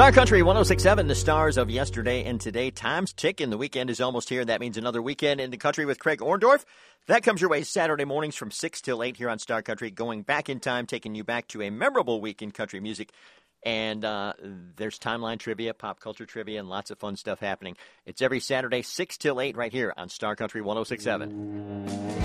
Star Country 106.7, the stars of yesterday and today. Time's ticking. The weekend is almost here. That means another weekend in the country with Craig Orndorff. That comes your way Saturday mornings from 6 till 8 here on Star Country, going back in time, taking you back to a memorable week in country music. And there's timeline trivia, pop culture trivia, and lots of fun stuff happening. It's every Saturday, 6 till 8 right here on Star Country 106.7.